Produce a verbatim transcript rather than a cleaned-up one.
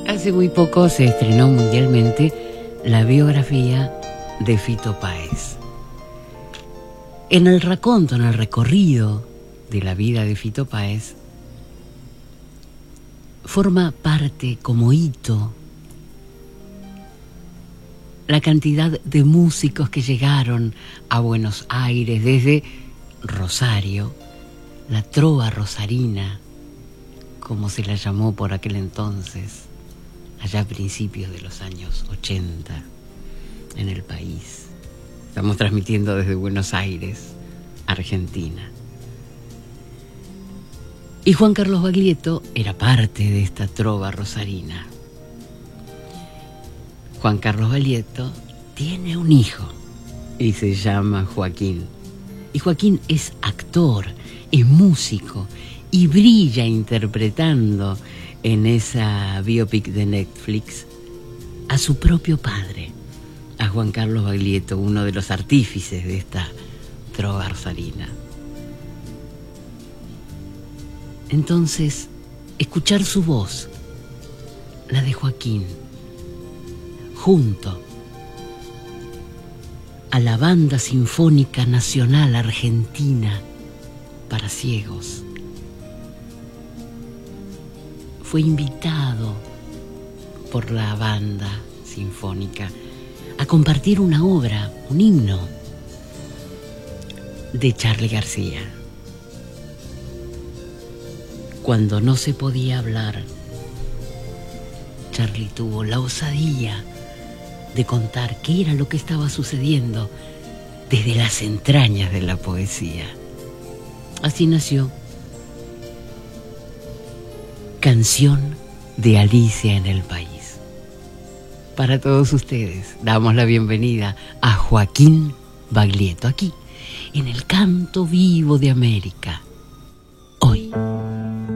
Hace muy poco se estrenó mundialmente la biografía de Fito Páez. En el raconto, en el recorrido de la vida de Fito Páez, forma parte como hito la cantidad de músicos que llegaron a Buenos Aires desde Rosario, la trova rosarina, como se la llamó por aquel entonces, allá a principios de los años ochenta, en el país. Estamos transmitiendo desde Buenos Aires, Argentina. Y Juan Carlos Baglietto era parte de esta trova rosarina. Juan Carlos Baglietto tiene un hijo y se llama Joaquín. Y Joaquín es actor, es músico y brilla interpretando en esa biopic de Netflix a su propio padre, a Juan Carlos Baglietto, uno de los artífices de esta trova rosarina. Entonces, escuchar su voz, la de Joaquín, junto a la Banda Sinfónica Nacional Argentina para Ciegos. Fue invitado por la banda sinfónica a compartir una obra, un himno de Charly García. Cuando no se podía hablar, Charly tuvo la osadía de contar qué era lo que estaba sucediendo desde las entrañas de la poesía. Así nació Canción de Alicia en el País. Para todos ustedes damos la bienvenida a Joaquín Baglietto, aquí en el Canto Vivo de América.